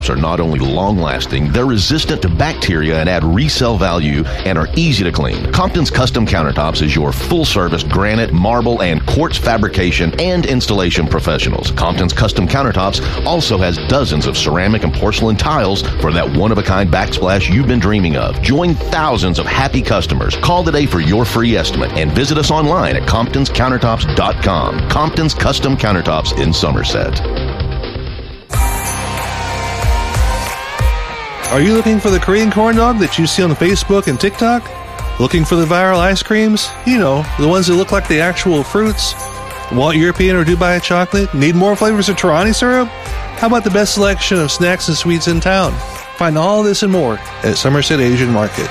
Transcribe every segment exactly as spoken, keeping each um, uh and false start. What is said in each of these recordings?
are not only long-lasting, they're resistant to bacteria and add resale value and are easy to clean. Compton's Custom Countertops is your full-service granite, marble, and quartz fabrication and installation professionals. Compton's Custom Countertops also has dozens of ceramic and porcelain tiles for that one-of-a-kind backsplash you've been dreaming of. Join thousands of happy customers. Call today for your free estimate and visit us online at comptons countertops dot com. Compton's Custom Countertops in Somerset. Are you looking for the Korean corn dog that you see on Facebook and TikTok? Looking for the viral ice creams? You know, the ones that look like the actual fruits? Want European or Dubai chocolate? Need more flavors of Torani syrup? How about the best selection of snacks and sweets in town? Find all this and more at Somerset Asian Market.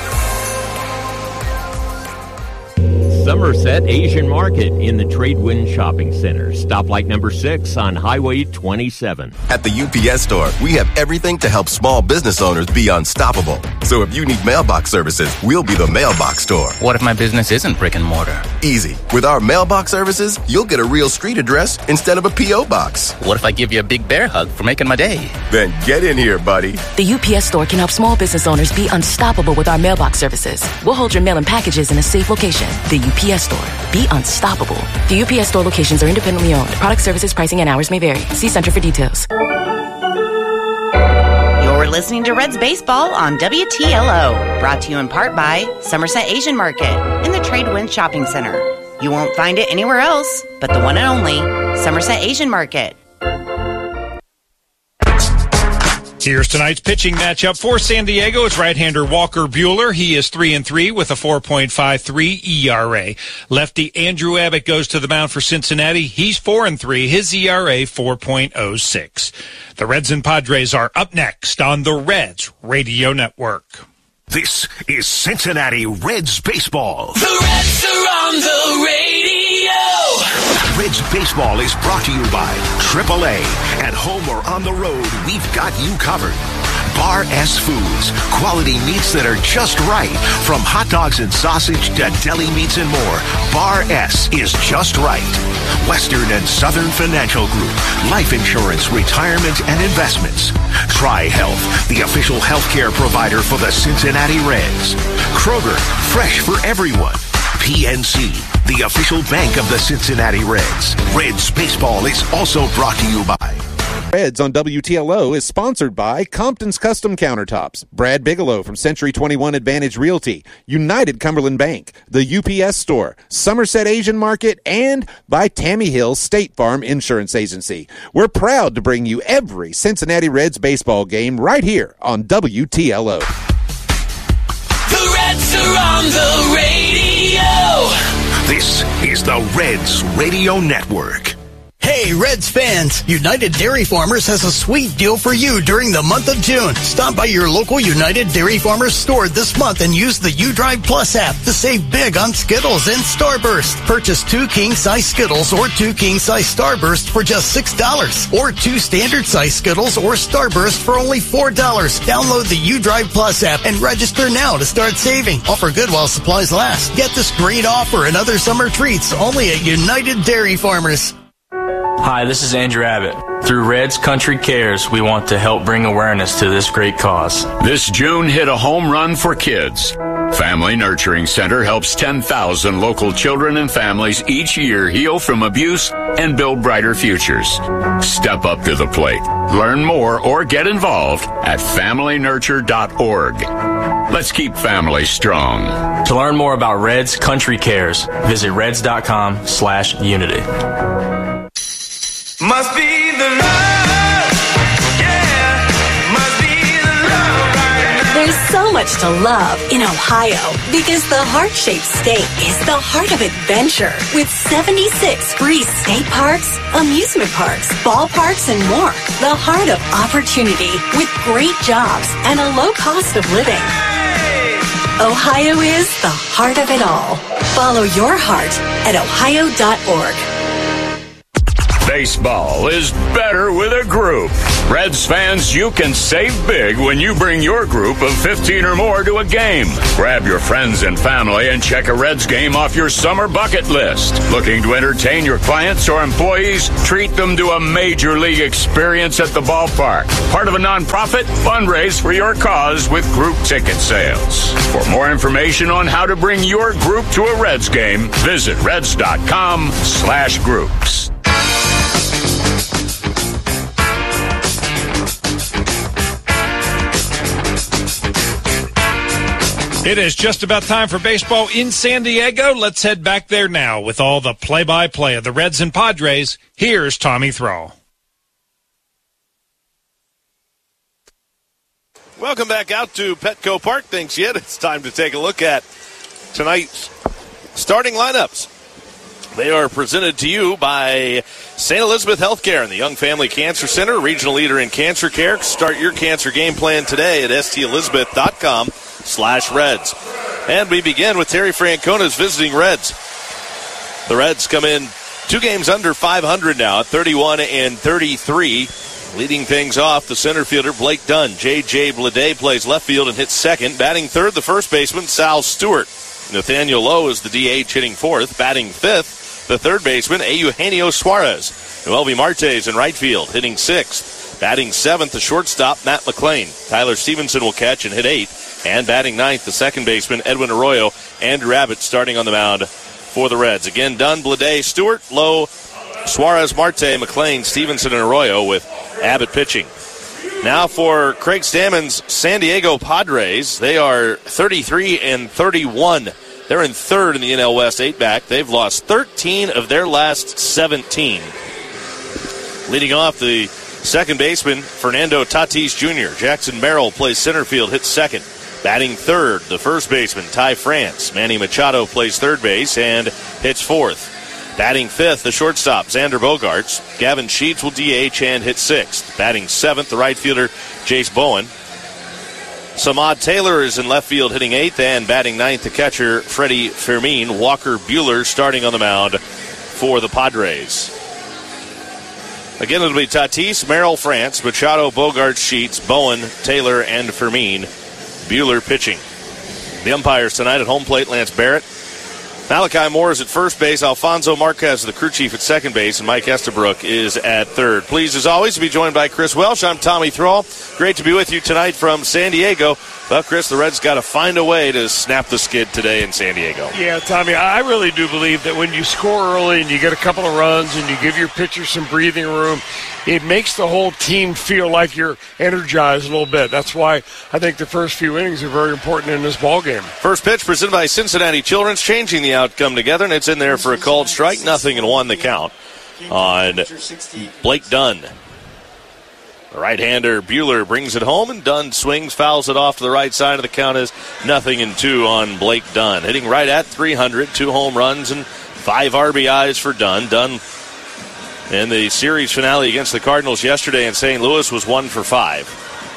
Somerset Asian Market in the Tradewind Shopping Center. Stoplight number six on Highway twenty-seven. At the U P S Store, we have everything to help small business owners be unstoppable. So if you need mailbox services, we'll be the mailbox store. What if my business isn't brick and mortar? Easy. With our mailbox services, you'll get a real street address instead of a P O box. What if I give you a big bear hug for making my day? Then get in here, buddy. The U P S Store can help small business owners be unstoppable with our mailbox services. We'll hold your mail and packages in a safe location. The U P S Store. Be unstoppable. The U P S Store locations are independently owned. Product, services, pricing, and hours may vary. See Center for details. You're listening to Reds Baseball on W T L O. Brought to you in part by Somerset Asian Market in the Tradewind Shopping Center. You won't find it anywhere else but the one and only Somerset Asian Market. Here's tonight's pitching matchup for San Diego. It's right-hander Walker Buehler. He is three and three with a four point five three E R A. Lefty Andrew Abbott goes to the mound for Cincinnati. He's four and three. His E R A four point oh six. The Reds and Padres are up next on the Reds Radio Network. This is Cincinnati Reds Baseball. The Reds are on the radio. Reds Baseball is brought to you by triple A. At home or on the road, we've got you covered. Bar S Foods, quality meats that are just right. From hot dogs and sausage to deli meats and more, Bar S is just right. Western and Southern Financial Group, life insurance, retirement, and investments. Tri-Health, the official healthcare provider for the Cincinnati Reds. Kroger, fresh for everyone. P N C, the official bank of the Cincinnati Reds. Reds Baseball is also brought to you by Reds on W T L O is sponsored by Compton's Custom Countertops, Brad Bigelow from Century twenty-one Advantage Realty, United Cumberland Bank, the U P S Store, Somerset Asian Market, and by Tammy Hill State Farm Insurance Agency. We're proud to bring you every Cincinnati Reds baseball game right here on W T L O. The Reds are on the radio. This is the Reds Radio Network. Hey, Reds fans! United Dairy Farmers has a sweet deal for you during the month of June. Stop by your local United Dairy Farmers store this month and use the UDrive Plus app to save big on Skittles and Starburst. Purchase two king-size Skittles or two king-size Starburst for just six dollars, or two standard-size Skittles or Starburst for only four dollars. Download the UDrive Plus app and register now to start saving. Offer good while supplies last. Get this great offer and other summer treats only at United Dairy Farmers. Hi, this is Andrew Abbott. Through Reds Country Cares, we want to help bring awareness to this great cause. This June hit a home run for kids. Family Nurturing Center helps ten thousand local children and families each year heal from abuse and build brighter futures. Step up to the plate. Learn more or get involved at family nurture dot org. Let's keep families strong. To learn more about Reds Country Cares, visit reds.com slash unity. Must be the love, yeah, must be the love right now. There's so much to love in Ohio because the heart-shaped state is the heart of adventure with seventy-six free state parks, amusement parks, ballparks, and more. The heart of opportunity with great jobs and a low cost of living. Hey! Ohio is the heart of it all. Follow your heart at ohio dot org. Baseball is better with a group. Reds fans, you can save big when you bring your group of fifteen or more to a game. Grab your friends and family and check a Reds game off your summer bucket list. Looking to entertain your clients or employees? Treat them to a major league experience at the ballpark. Part of a nonprofit? Fundraise for your cause with group ticket sales. For more information on how to bring your group to a Reds game, visit reds.com slash groups. It is just about time for baseball in San Diego. Let's head back there now with all the play-by-play of the Reds and Padres. Here's Tommy Thrall. Welcome back out to Petco Park. Thanks yet. It's time to take a look at tonight's starting lineups. They are presented to you by Saint Elizabeth Healthcare and the Young Family Cancer Center, regional leader in cancer care. Start your cancer game plan today at s t elizabeth dot com slash Reds. And we begin with Terry Francona's visiting Reds. The Reds come in two games under five hundred now at thirty-one and thirty-three. Leading things off, the center fielder, Blake Dunn. J J Bleday plays left field and hits second. Batting third, the first baseman, Sal Stewart. Nathaniel Lowe is the D H hitting fourth. Batting fifth, the third baseman, Eugenio Suarez. Noelvi Martes in right field hitting sixth. Batting seventh, the shortstop, Matt McClain. Tyler Stevenson will catch and hit eighth. And batting ninth, the second baseman, Edwin Arroyo. Andrew Abbott starting on the mound for the Reds. Again, Dunn, Bleday, Stewart, Lowe, Suarez, Marte, McClain, Stevenson, and Arroyo with Abbott pitching. Now for Craig Stammen's San Diego Padres. They are thirty-three and thirty-one. They're in third in the N L West eight back. They've lost thirteen of their last seventeen. Leading off, the second baseman, Fernando Tatis Junior Jackson Merrill plays center field, hits second. Batting third, the first baseman, Ty France. Manny Machado plays third base and hits fourth. Batting fifth, the shortstop, Xander Bogaerts. Gavin Sheets will D H and hit sixth. Batting seventh, the right fielder, Jace Bowen. Samad Taylor is in left field hitting eighth, and batting ninth, the catcher, Freddie Fermin. Walker Buehler starting on the mound for the Padres. Again, it'll be Tatis, Merrill, France, Machado, Bogaerts, Sheets, Bowen, Taylor, and Fermin. Buehler pitching. The umpires tonight at home plate, Lance Barrett. Malachi Moore is at first base. Alfonso Marquez, the crew chief, at second base. And Mike Estabrook is at third. Pleased, as always, to be joined by Chris Welsh. I'm Tommy Thrall. Great to be with you tonight from San Diego. Well, Chris, the Reds got to find a way to snap the skid today in San Diego. Yeah, Tommy, I really do believe that when you score early and you get a couple of runs and you give your pitcher some breathing room, it makes the whole team feel like you're energized a little bit. That's why I think the first few innings are very important in this ballgame. First pitch presented by Cincinnati Children's, changing the outcome together, and it's in there for a called strike. Nothing and one the count on Blake Dunn. The right-hander Buehler brings it home, and Dunn swings, fouls it off to the right side of the count is nothing and two on Blake Dunn. Hitting right at three hundred, two home runs and five R B Is for Dunn. Dunn in the series finale against the Cardinals yesterday in Saint Louis was one for five.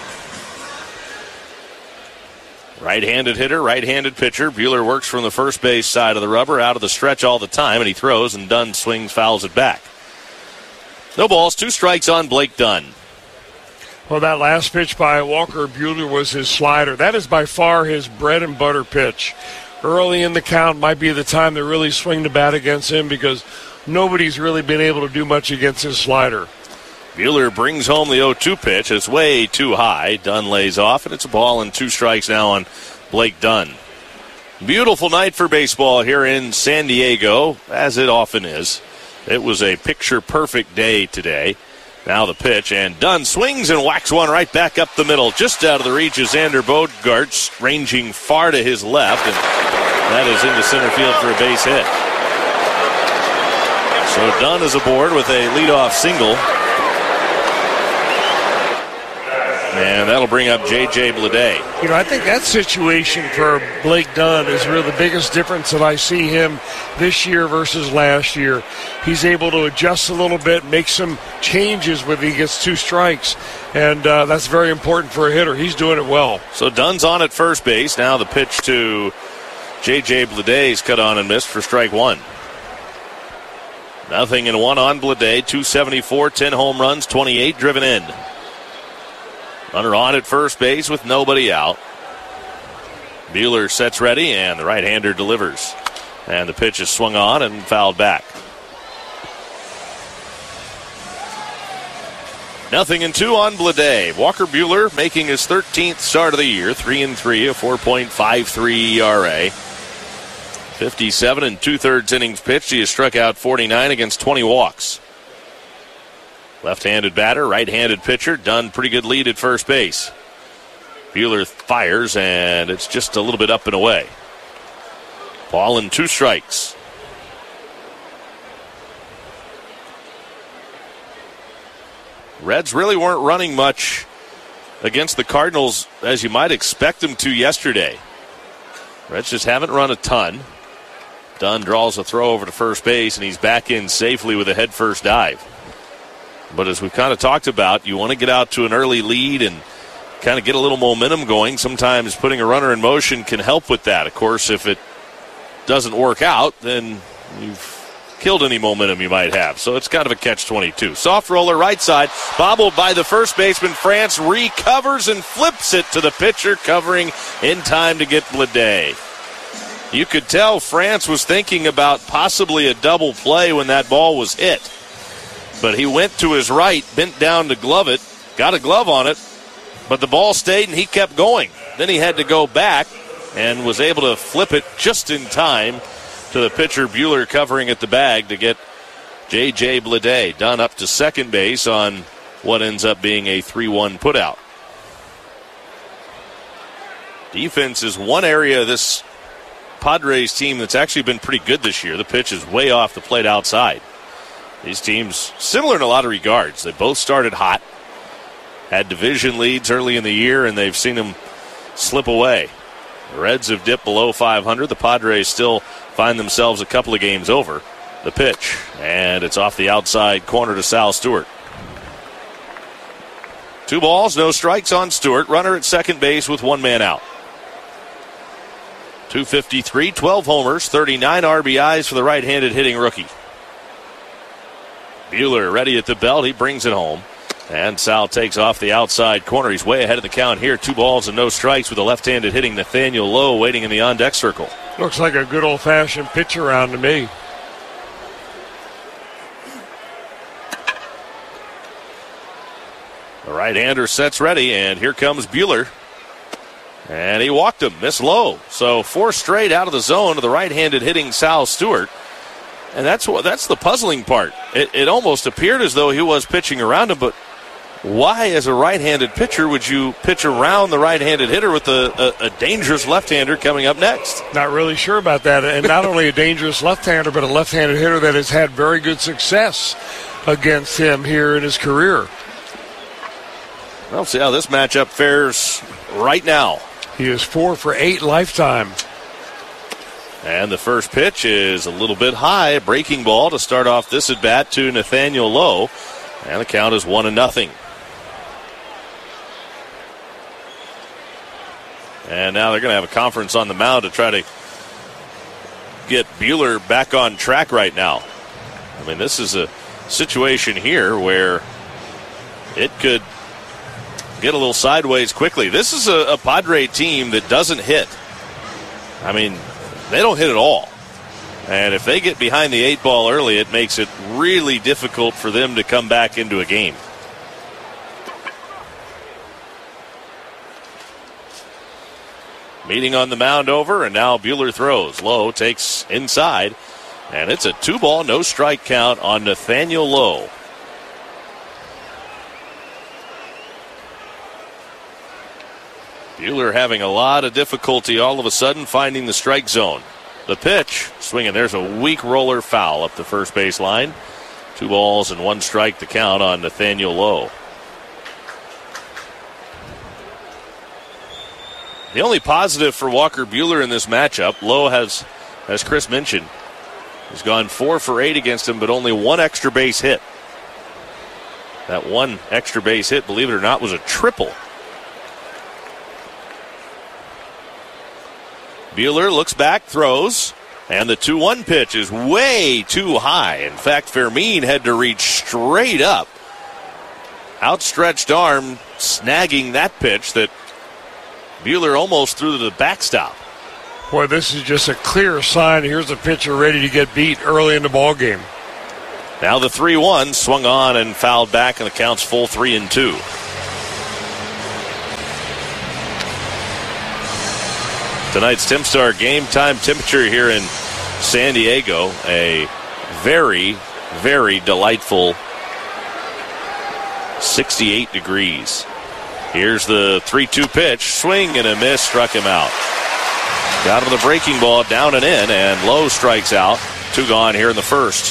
Right-handed hitter, right-handed pitcher. Buehler works from the first base side of the rubber, out of the stretch all the time, and he throws, and Dunn swings, fouls it back. No balls, two strikes on Blake Dunn. Well, that last pitch by Walker Buehler was his slider. That is by far his bread and butter pitch. Early in the count might be the time to really swing the bat against him because nobody's really been able to do much against his slider. Buehler brings home the oh two pitch. It's way too high. Dunn lays off, and it's a ball and two strikes now on Blake Dunn. Beautiful night for baseball here in San Diego, as it often is. It was a picture-perfect day today. Now the pitch, and Dunn swings and whacks one right back up the middle. Just out of the reach of Xander Bogaerts, ranging far to his left, and that is into center field for a base hit. So Dunn is aboard with a leadoff single. And that'll bring up J J Bleday. You know, I think that situation for Blake Dunn is really the biggest difference that I see him this year versus last year. He's able to adjust a little bit, make some changes when he gets two strikes, and uh, that's very important for a hitter. He's doing it well. So Dunn's on at first base. Now the pitch to J J Bleday is cut on and missed for strike one. Nothing in one on Blade. two seventy-four, ten home runs, twenty-eight driven in. Runner on at first base with nobody out. Buehler sets ready, and the right-hander delivers. And the pitch is swung on and fouled back. Nothing in two on Blade. Walker Buehler making his thirteenth start of the year. Three and three, a four point five three E R A. fifty-seven and two-thirds innings pitched. He has struck out forty-nine against twenty walks. Left-handed batter, right-handed pitcher. Done pretty good lead at first base. Buehler fires, and it's just a little bit up and away. Ball and two strikes. Reds really weren't running much against the Cardinals as you might expect them to yesterday. Reds just haven't run a ton. Dunn draws a throw over to first base, and he's back in safely with a head-first dive. But as we've kind of talked about, you want to get out to an early lead and kind of get a little momentum going. Sometimes putting a runner in motion can help with that. Of course, if it doesn't work out, then you've killed any momentum you might have. So it's kind of a catch twenty-two. Soft roller right side, bobbled by the first baseman. France recovers and flips it to the pitcher, covering in time to get Blade. You could tell France was thinking about possibly a double play when that ball was hit. But he went to his right, bent down to glove it, got a glove on it, but the ball stayed and he kept going. Then he had to go back and was able to flip it just in time to the pitcher. Buehler covering at the bag to get J J. Blade done up to second base on what ends up being a three one putout. Defense is one area of this Padres team that's actually been pretty good this year. The pitch is way off the plate outside. These teams, similar in a lot of regards. They both started hot, had division leads early in the year, and they've seen them slip away. The Reds have dipped below five hundred. The Padres still find themselves a couple of games over. The pitch, and it's off the outside corner to Sal Stewart. Two balls, no strikes on Stewart. Runner at second base with one man out. two fifty-three, twelve homers, thirty-nine R B Is for the right-handed hitting rookie. Buehler ready at the belt. He brings it home. And Sal takes off the outside corner. He's way ahead of the count here. Two balls and no strikes with a left-handed hitting Nathaniel Lowe waiting in the on-deck circle. Looks like a good old-fashioned pitch around to me. The right-hander sets ready, and here comes Buehler. And he walked him, missed Lowe. So four straight out of the zone to the right-handed hitting Sal Stewart. And that's what that's the puzzling part. It, it almost appeared as though he was pitching around him, but why, as a right-handed pitcher, would you pitch around the right-handed hitter with a, a, a dangerous left-hander coming up next? Not really sure about that. And not only a dangerous left-hander, but a left-handed hitter that has had very good success against him here in his career. We'll see how this matchup fares right now. He is four for eight lifetime. And the first pitch is a little bit high. Breaking ball to start off this at-bat to Nathaniel Lowe. And the count is one and nothing. And now they're going to have a conference on the mound to try to get Buehler back on track right now. I mean, this is a situation here where it could get a little sideways quickly. This is a, a Padre team that doesn't hit. I mean, they don't hit at all. And if they get behind the eight ball early, it makes it really difficult for them to come back into a game. Meeting on the mound over, and now Buehler throws. Lowe takes inside, and it's a two ball, no strike count on Nathaniel Lowe. Buehler having a lot of difficulty all of a sudden finding the strike zone. The pitch, swinging, there's a weak roller foul up the first base line. Two balls and one strike to count on Nathaniel Lowe. The only positive for Walker Buehler in this matchup, Lowe has, as Chris mentioned, has gone four for eight against him, but only one extra base hit. That one extra base hit, believe it or not, was a triple. Buehler looks back, throws. And the two one pitch is way too high. In fact, Fermin had to reach straight up. Outstretched arm snagging that pitch that Buehler almost threw to the backstop. Boy, this is just a clear sign. Here's a pitcher ready to get beat early in the ball game. Now the three one swung on and fouled back, and the count's full three and two. Tonight's Timstar game time temperature here in San Diego, a very, very delightful sixty-eight degrees. Here's the three two pitch. Swing and a miss, struck him out. Got him the breaking ball, down and in, and Lowe strikes out. Two gone here in the first.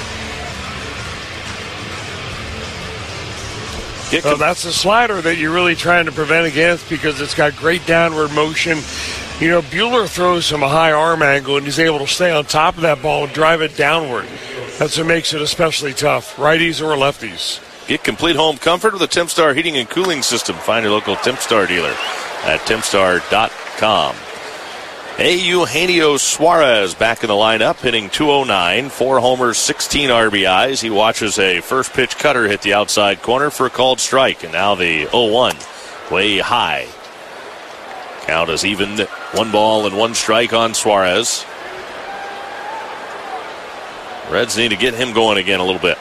So that's the slider that you're really trying to prevent against because it's got great downward motion. You know, Buehler throws from a high arm angle, and he's able to stay on top of that ball and drive it downward. That's what makes it especially tough, righties or lefties. Get complete home comfort with a Timstar heating and cooling system. Find your local Timstar dealer at timstar dot com. Eugenio Suarez back in the lineup, hitting two oh nine, four homers, sixteen R B Is. He watches a first pitch cutter hit the outside corner for a called strike, and now the oh one way high. Count is even, one ball and one strike on Suarez. Reds need to get him going again a little bit.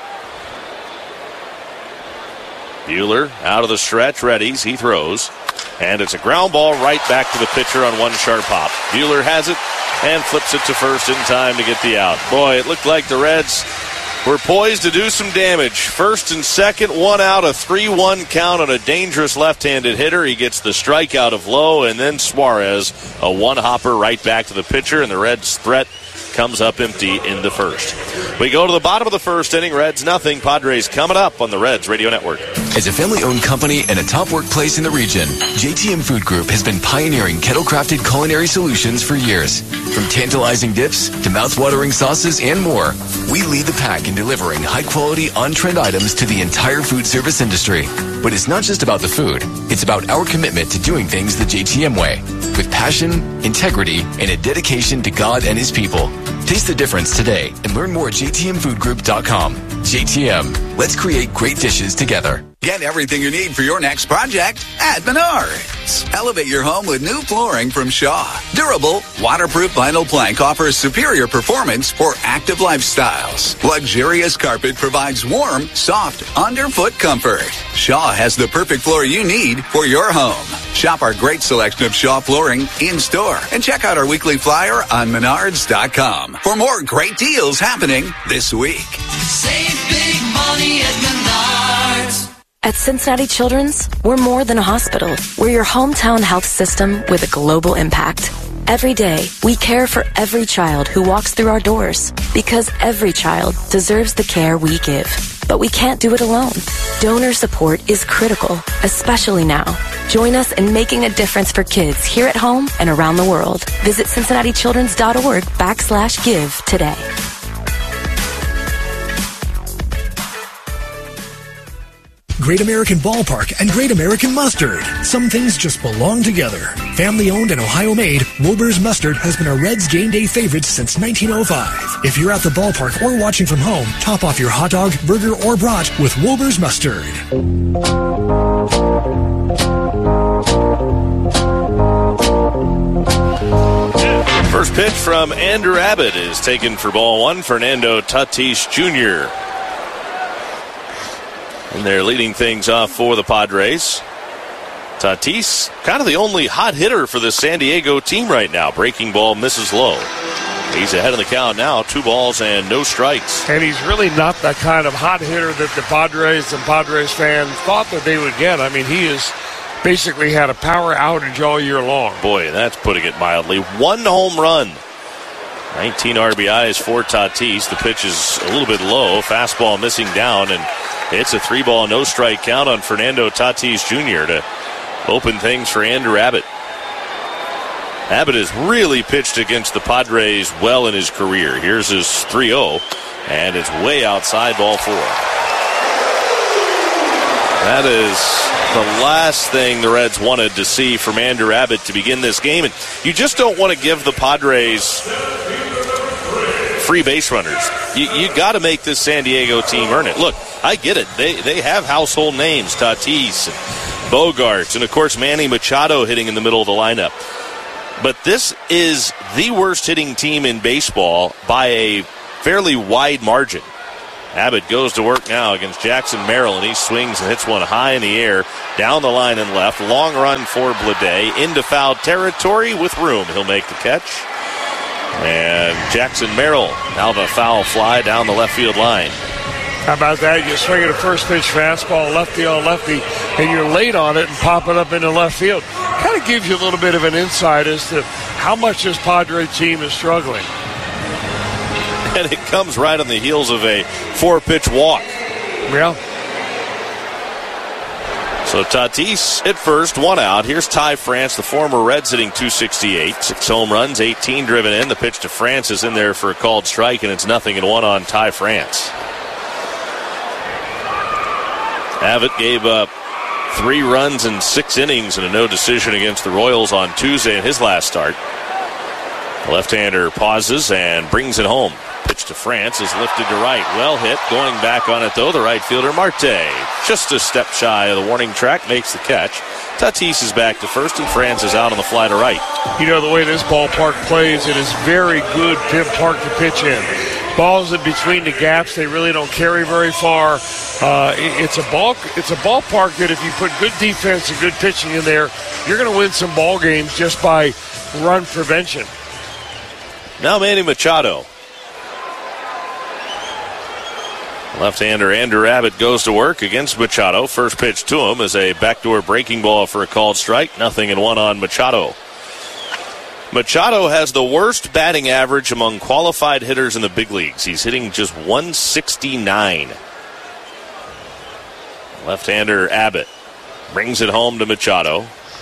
Buehler out of the stretch, readies, he throws. And it's a ground ball right back to the pitcher on one sharp hop. Buehler has it and flips it to first in time to get the out. Boy, it looked like the Reds were poised to do some damage. First and second, one out, a three one count on a dangerous left-handed hitter. He gets the strikeout of Lowe, and then Suarez, a one-hopper right back to the pitcher, and the Reds' threat comes up empty in the first. We go to the bottom of the first inning. Reds nothing. Padres coming up on the Reds Radio Network. As a family-owned company and a top workplace in the region, J T M Food Group has been pioneering kettle-crafted culinary solutions for years. From tantalizing dips to mouth-watering sauces and more, we lead the pack in delivering high-quality, on-trend items to the entire food service industry. But it's not just about the food. It's about our commitment to doing things the J T M way, with passion, integrity, and a dedication to God and His people. Taste the difference today and learn more at j t m food group dot com. J T M, let's create great dishes together. Get everything you need for your next project at Menards. Elevate your home with new flooring from Shaw. Durable, waterproof vinyl plank offers superior performance for active lifestyles. Luxurious carpet provides warm, soft, underfoot comfort. Shaw has the perfect floor you need for your home. Shop our great selection of Shaw flooring in-store and check out our weekly flyer on menards dot com for more great deals happening this week. Save big money at Menards. At Cincinnati Children's, we're more than a hospital. We're your hometown health system with a global impact. Every day, we care for every child who walks through our doors because every child deserves the care we give. But we can't do it alone. Donor support is critical, especially now. Join us in making a difference for kids here at home and around the world. Visit cincinnati children's dot org backslash give today. Great American Ballpark and Great American Mustard. Some things just belong together. Family owned and Ohio made, Wilbur's Mustard has been a Reds game day favorite since nineteen oh five. If you're at the ballpark or watching from home, top off your hot dog, burger, or brat with Wilbur's Mustard. First pitch from Andrew Abbott is taken for ball one. Fernando Tatis Junior And they're leading things off for the Padres. Tatis, kind of the only hot hitter for the San Diego team right now. Breaking ball misses low. He's ahead of the count now, two balls and no strikes. And he's really not that kind of hot hitter that the Padres and Padres fans thought that they would get. I mean, he has basically had a power outage all year long. Boy, that's putting it mildly. One home run. nineteen R B Is for Tatis. The pitch is a little bit low. Fastball missing down, and it's a three-ball, no-strike count on Fernando Tatis Junior to open things for Andrew Abbott. Abbott has really pitched against the Padres well in his career. Here's his three oh, and it's way outside, ball four. That is the last thing the Reds wanted to see from Andrew Abbott to begin this game. And you just don't want to give the Padres free base runners. You, you got to make this San Diego team earn it. Look, I get it. They they have household names, Tatis, and Bogarts, and of course Manny Machado hitting in the middle of the lineup. But this is the worst hitting team in baseball by a fairly wide margin. Abbott goes to work now against Jackson Merrill, and he swings and hits one high in the air, down the line and left. Long run for Bleday into foul territory with room. He'll make the catch. And Jackson Merrill now the foul fly down the left field line. How about that? You swing at a first pitch fastball, lefty on lefty, and you're late on it and pop it up into left field. Kind of gives you a little bit of an insight as to how much this Padre team is struggling. And it comes right on the heels of a four-pitch walk. Yeah. So Tatis at first, one out. Here's Ty France, the former Reds, hitting two sixty-eight. Six home runs, eighteen driven in. The pitch to France is in there for a called strike, and it's nothing and one on Ty France. Abbott gave up three runs in six innings and a no decision against the Royals on Tuesday in his last start. The left-hander pauses and brings it home. Pitch to France is lifted to right. Well hit. Going back on it, though, the right fielder, Marte. Just a step shy of the warning track, makes the catch. Tatis is back to first, and France is out on the fly to right. You know, the way this ballpark plays, it is very good park to pitch in. Balls in between the gaps, they really don't carry very far. Uh, it, it's a ball, it's a ballpark that if you put good defense and good pitching in there, you're going to win some ball games just by run prevention. Now Manny Machado. Left-hander Andrew Abbott goes to work against Machado. First pitch to him is a backdoor breaking ball for a called strike. Nothing and one on Machado. Machado has the worst batting average among qualified hitters in the big leagues. He's hitting just one sixty-nine. Left-hander Abbott brings it home to Machado.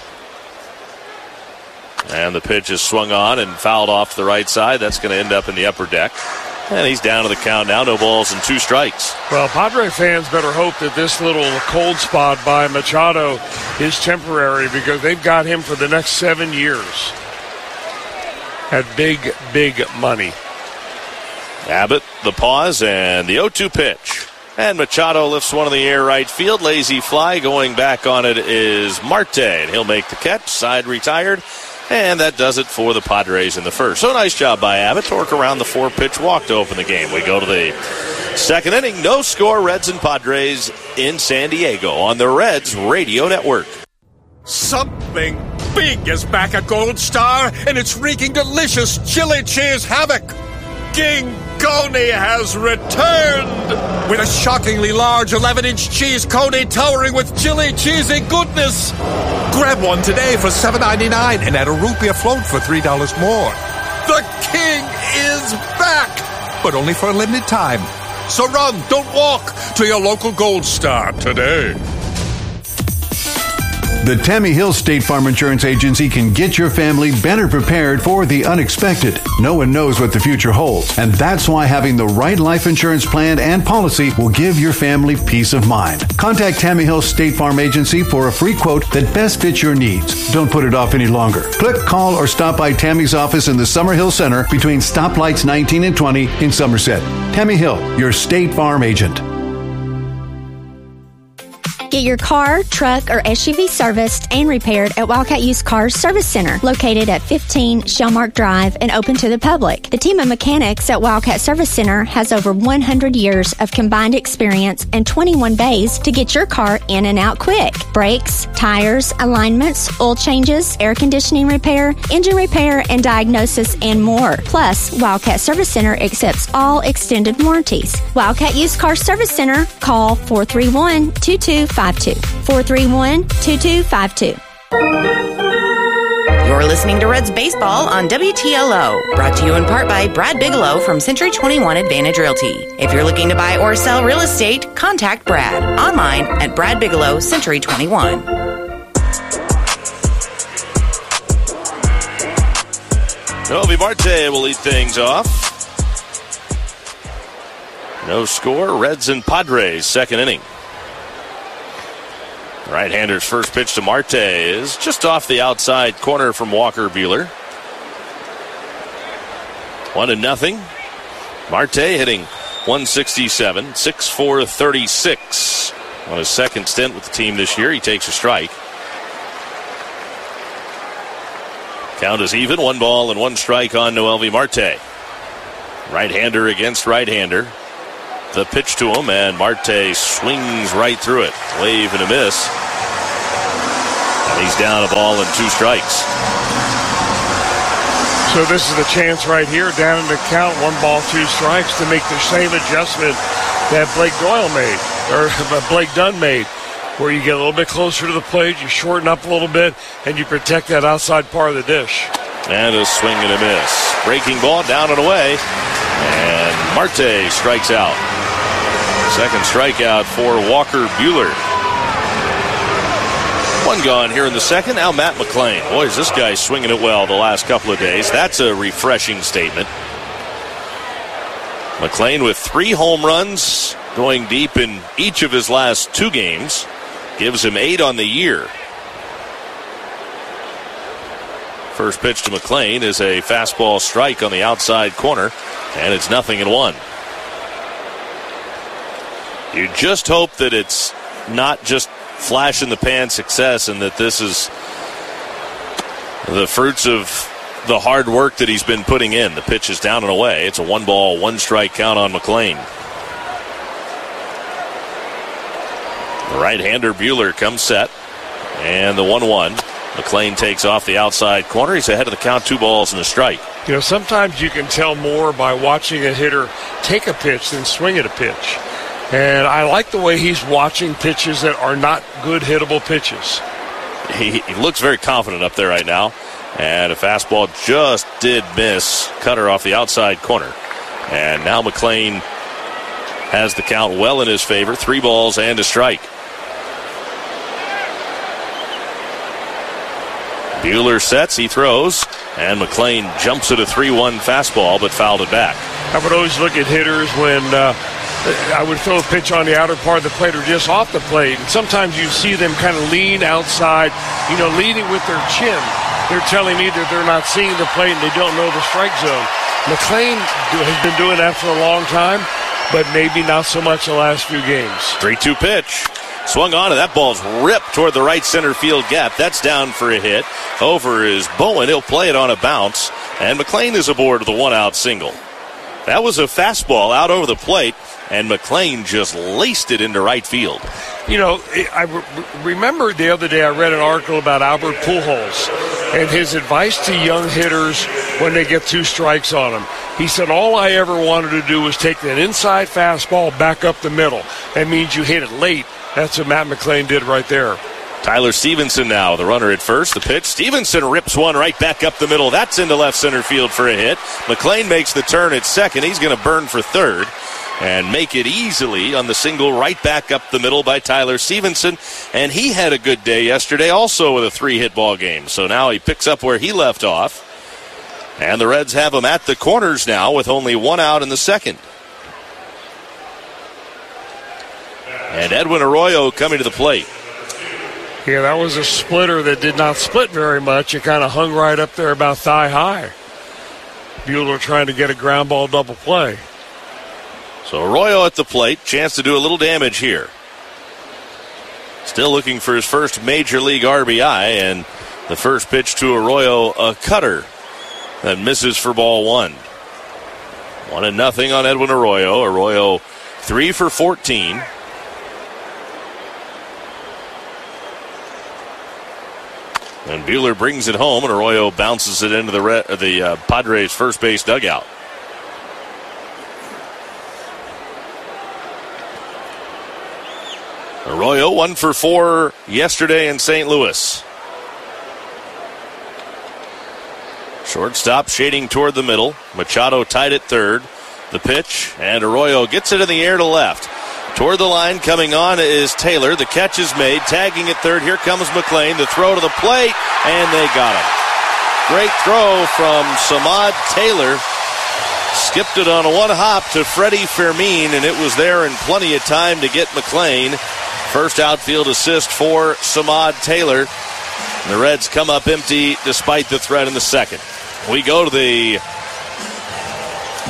And the pitch is swung on and fouled off the right side. That's going to end up in the upper deck. And he's down to the count now. No balls and two strikes. Well, Padre fans better hope that this little cold spot by Machado is temporary because they've got him for the next seven years at big, big money. Abbott, the pause, and the oh two pitch. And Machado lifts one in the air right field. Lazy fly. Going back on it is Marte. And he'll make the catch. Side retired. And that does it for the Padres in the first. So nice job by Abbott to work around the four-pitch walk to open the game. We go to the second inning. No score, Reds and Padres in San Diego on the Reds Radio Network. Something big is back at Gold Star, and it's wreaking delicious chili cheese havoc. King Coney has returned with a shockingly large eleven-inch cheese coney towering with chili cheesy goodness. Grab one today for seven ninety-nine and add a root beer float for three dollars more. The king is back, but only for a limited time. So run, don't walk, to your local Gold Star today. The Tammy Hill State Farm Insurance Agency can get your family better prepared for the unexpected. No one knows what the future holds, and that's why having the right life insurance plan and policy will give your family peace of mind. Contact Tammy Hill State Farm Agency for a free quote that best fits your needs. Don't put it off any longer. Click, call, or stop by Tammy's office in the Summerhill Center between stoplights nineteen and twenty in Somerset. Tammy Hill, your State Farm agent. Get your car, truck, or S U V serviced and repaired at Wildcat Used Cars Service Center, located at fifteen Shellmark Drive and open to the public. The team of mechanics at Wildcat Service Center has over one hundred years of combined experience and twenty-one bays to get your car in and out quick. Brakes, tires, alignments, oil changes, air conditioning repair, engine repair, and diagnosis, and more. Plus, Wildcat Service Center accepts all extended warranties. Wildcat Used Car Service Center, call four three one, two two five two. four three one, two two five two. You're listening to Reds Baseball on W T L O, brought to you in part by Brad Bigelow from Century twenty-one Advantage Realty. If you're looking to buy or sell real estate, contact Brad online at Brad Bigelow Century twenty-one. Novi Marte will lead things off. No score, Reds and Padres, second inning. Right-hander's first pitch to Marte is just off the outside corner from Walker Buehler. One to nothing. Marte hitting one sixty-seven, six four thirty-six on his second stint with the team this year. He takes a strike. Count is even, one ball and one strike on Noelvi Marte. Right-hander against right-hander. The pitch to him, and Marte swings right through it. Wave and a miss. And he's down a ball and two strikes. So this is the chance right here, down in the count, one ball, two strikes, to make the same adjustment that Blake Doyle made, or Blake Dunn made, where you get a little bit closer to the plate, you shorten up a little bit, and you protect that outside part of the dish. And a swing and a miss. Breaking ball down and away, and Marte strikes out. Second strikeout for Walker Buehler. One gone here in the second. Now Matt McLain. Boy, is this guy swinging it well the last couple of days. That's a refreshing statement. McLain with three home runs, going deep in each of his last two games. Gives him eight on the year. First pitch to McLain is a fastball strike on the outside corner, and it's nothing in one. You just hope that it's not just flash in the pan success and that this is the fruits of the hard work that he's been putting in. The pitch is down and away. It's a one ball, one strike count on McLain. The right-hander Buehler comes set, and the one one. McLain takes off the outside corner. He's ahead of the count, two balls and a strike. You know, sometimes you can tell more by watching a hitter take a pitch than swing at a pitch. And I like the way he's watching pitches that are not good hittable pitches. He, he looks very confident up there right now. And a fastball just did miss. Cutter off the outside corner. And now McLain has the count well in his favor. Three balls and a strike. Buehler sets, he throws, and McLain jumps at a three one fastball, but fouled it back. I would always look at hitters when uh, I would throw a pitch on the outer part of the plate or just off the plate. And sometimes you see them kind of lean outside, you know, leading with their chin. They're telling me that they're not seeing the plate and they don't know the strike zone. McLain do, has been doing that for a long time, but maybe not so much the last few games. three two pitch. Swung on, and that ball's ripped toward the right center field gap. That's down for a hit. Over is Bowen. He'll play it on a bounce, and McLain is aboard with a one-out single. That was a fastball out over the plate, and McLain just laced it into right field. You know, I remember the other day I read an article about Albert Pujols and his advice to young hitters when they get two strikes on them. He said, all I ever wanted to do was take that inside fastball back up the middle. That means you hit it late. That's what Matt McLain did right there. Tyler Stevenson now, the runner at first. The pitch. Stevenson rips one right back up the middle. That's into left center field for a hit. McLain makes the turn at second. He's going to burn for third and make it easily on the single right back up the middle by Tyler Stevenson. And he had a good day yesterday also with a three-hit ball game. So now he picks up where he left off. And the Reds have him at the corners now with only one out in the second. And Edwin Arroyo coming to the plate. Yeah, that was a splitter that did not split very much. It kind of hung right up there about thigh high. Buehler trying to get a ground ball double play. So Arroyo at the plate. Chance to do a little damage here. Still looking for his first major league R B I. And the first pitch to Arroyo, a cutter that misses for ball one. One and nothing on Edwin Arroyo. Arroyo three for fourteen. And Buehler brings it home, and Arroyo bounces it into the re- the uh, Padres' first base dugout. Arroyo one for four yesterday in Saint Louis. Shortstop shading toward the middle. Machado tight at third. The pitch, and Arroyo gets it in the air to left. Toward the line, coming on is Taylor. The catch is made. Tagging at third. Here comes McLain. The throw to the plate, and they got him. Great throw from Samad Taylor. Skipped it on a one hop to Freddie Fermin, and it was there in plenty of time to get McLain. First outfield assist for Samad Taylor. The Reds come up empty despite the threat in the second. We go to the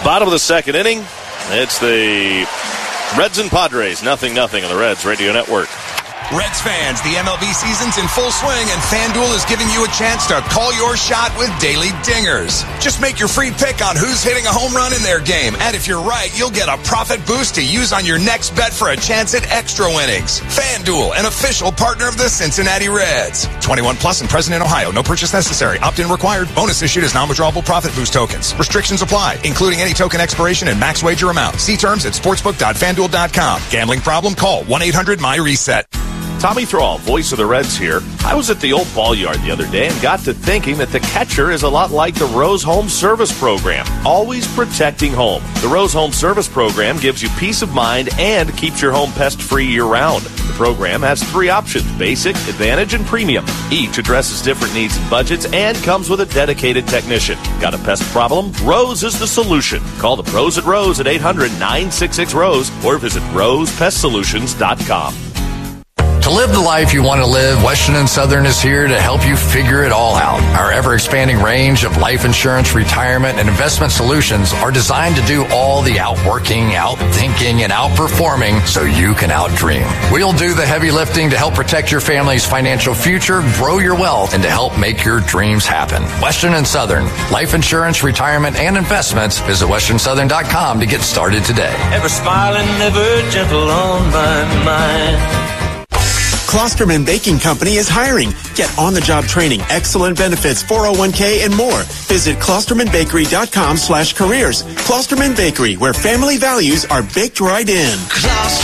Bottom of the second inning. It's the Reds and Padres. Nothing, nothing on the Reds Radio Network. Reds fans, the M L B season's in full swing, and FanDuel is giving you a chance to call your shot with daily dingers. Just make your free pick on who's hitting a home run in their game, and if you're right, you'll get a profit boost to use on your next bet for a chance at extra winnings. FanDuel, an official partner of the Cincinnati Reds. twenty-one plus and present in Ohio. No purchase necessary. Opt-in required. Bonus issued as non-withdrawable profit boost tokens. Restrictions apply, including any token expiration and max wager amount. See terms at sportsbook dot fan duel dot com. Gambling problem? Call one eight hundred my reset. Tommy Thrall, voice of the Reds here. I was at the old ball yard the other day and got to thinking that the catcher is a lot like the Rose Home Service Program, always protecting home. The Rose Home Service Program gives you peace of mind and keeps your home pest-free year-round. The program has three options, basic, advantage, and premium. Each addresses different needs and budgets and comes with a dedicated technician. Got a pest problem? Rose is the solution. Call the pros at Rose at eight hundred nine six six ROSE or visit rose pest solutions dot com. To live the life you want to live, Western and Southern is here to help you figure it all out. Our ever-expanding range of life insurance, retirement, and investment solutions are designed to do all the outworking, outthinking, and outperforming so you can outdream. We'll do the heavy lifting to help protect your family's financial future, grow your wealth, and to help make your dreams happen. Western and Southern, life insurance, retirement, and investments. Visit western southern dot com to get started today. Ever smiling, never gentle on my mind. Klosterman Baking Company is hiring. Get on-the-job training, excellent benefits, four oh one k, and more. Visit klosterman bakery dot com slash careers. Klosterman Bakery, where family values are baked right in.